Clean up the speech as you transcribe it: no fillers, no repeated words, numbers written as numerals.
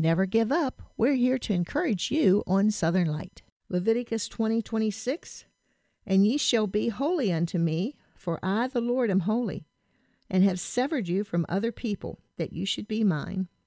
Never give up. We're here to encourage you on Southern Light. Leviticus 20:26, and ye shall be holy unto me, for I, the Lord, am holy, and have severed you from other people, that you should be mine.